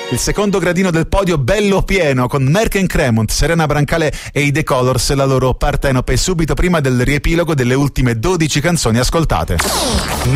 Il secondo gradino del podio bello pieno, con Merck Cremont, Serena Brancale e i The Colors, la loro Partenope, subito prima del riepilogo delle ultime 12 canzoni ascoltate.